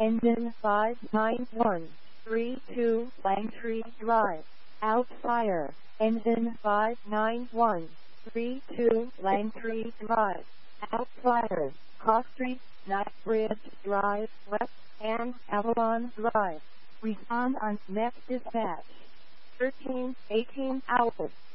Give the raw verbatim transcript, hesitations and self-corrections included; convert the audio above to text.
Engine five nine one three two Langtree Drive, Outfire. Engine five nine one three two Langtree Drive, Outfire, Cross Street, Knightsbridge Drive West, and Avalon Drive. Respond on next dispatch. thirteen eighteen hours.